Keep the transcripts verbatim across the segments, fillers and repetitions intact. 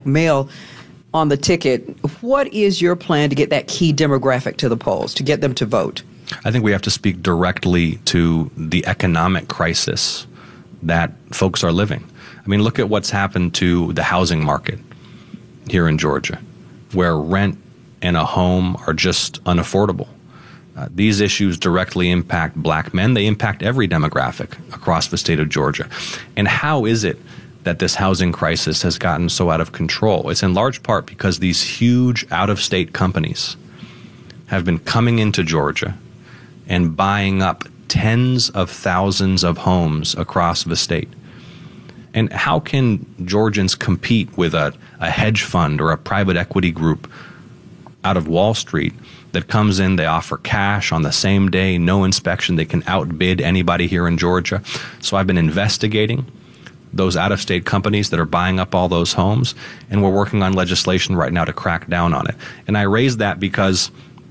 male on the ticket. What is your plan to get that key demographic to the polls, to get them to vote? I think we have to speak directly to the economic crisis that folks are living. I mean, look at what's happened to the housing market here in Georgia, where rent and a home are just unaffordable. Uh, these issues directly impact black men. They impact every demographic across the state of Georgia. And how is it that this housing crisis has gotten so out of control? It's in large part because these huge out-of-state companies have been coming into Georgia and buying up tens of thousands of homes across the state. And how can Georgians compete with a, a hedge fund or a private equity group out of Wall Street that comes in, they offer cash on the same day, no inspection, they can outbid anybody here in Georgia? So I've been investigating those out-of-state companies that are buying up all those homes, and we're working on legislation right now to crack down on it. And I raise that because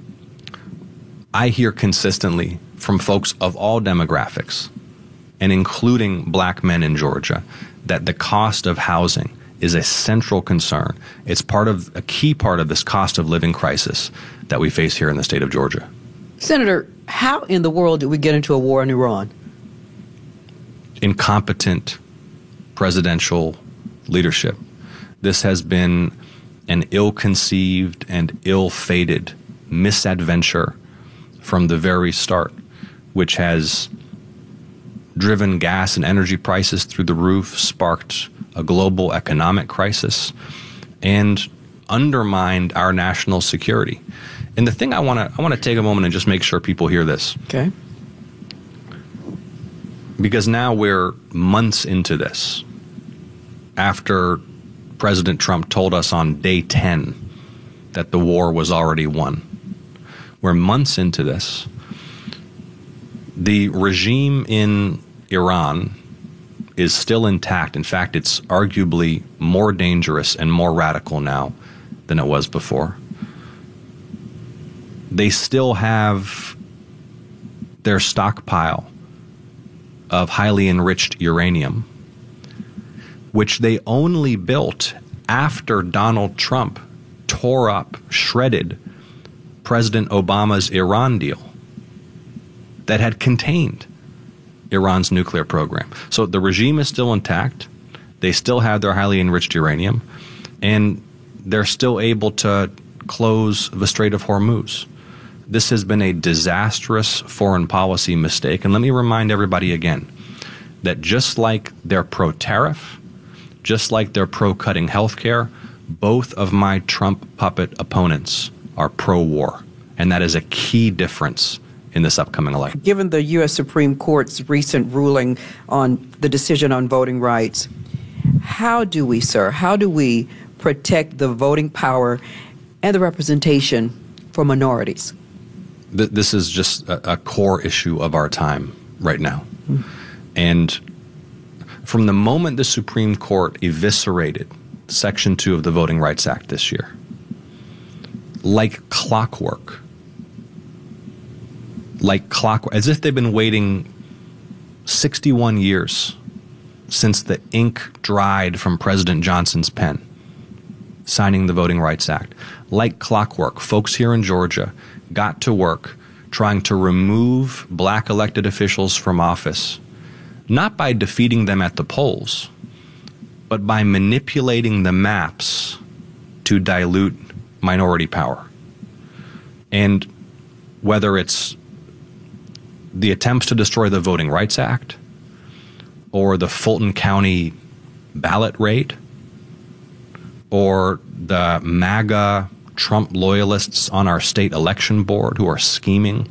I hear consistently from folks of all demographics, and including black men in Georgia, that the cost of housing is a central concern. It's part of a key part of this cost of living crisis that we face here in the state of Georgia. Senator, how in the world did we get into a war in Iran? Incompetent presidential leadership. This has been an ill-conceived and ill-fated misadventure from the very start, which has driven gas and energy prices through the roof, sparked a global economic crisis, and undermined our national security. And the thing I want to I want to take a moment and just make sure people hear this. Okay. Because now we're months into this, after President Trump told us on day ten that the war was already won. We're months into this. The regime in Iran is still intact. In fact, it's arguably more dangerous and more radical now than it was before. They still have their stockpile of highly enriched uranium, which they only built after Donald Trump tore up, shredded President Obama's Iran deal that had contained Iran's nuclear program. So the regime is still intact. They still have their highly enriched uranium, and they're still able to close the Strait of Hormuz. This has been a disastrous foreign policy mistake. And let me remind everybody again that just like they're pro-tariff, just like they're pro-cutting health care, both of my Trump puppet opponents are pro-war. And that is a key difference in this upcoming election. Given the U S Supreme Court's recent ruling on the decision on voting rights, how do we, sir, how do we protect the voting power and the representation for minorities? Th- this is just a, a core issue of our time right now. Mm-hmm. And from the moment the Supreme Court eviscerated Section two of the Voting Rights Act this year, like clockwork, like clockwork, as if they've been waiting sixty-one years since the ink dried from President Johnson's pen, signing the Voting Rights Act. Like clockwork, folks here in Georgia got to work trying to remove black elected officials from office, not by defeating them at the polls, but by manipulating the maps to dilute minority power. And whether it's the attempts to destroy the Voting Rights Act or the Fulton County ballot rate or the MAGA Trump loyalists on our state election board who are scheming,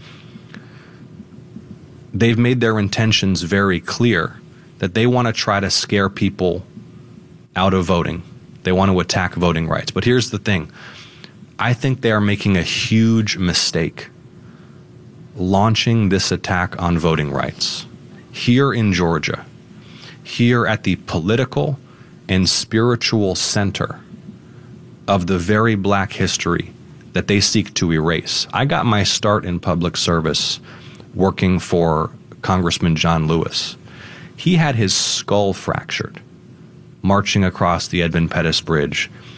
they've made their intentions very clear that they want to try to scare people out of voting. They want to attack voting rights. But here's the thing. I think they are making a huge mistake launching this attack on voting rights here in Georgia, here at the political and spiritual center of the very black history that they seek to erase. I got my start in public service working for Congressman John Lewis. He had his skull fractured marching across the Edmund Pettus Bridge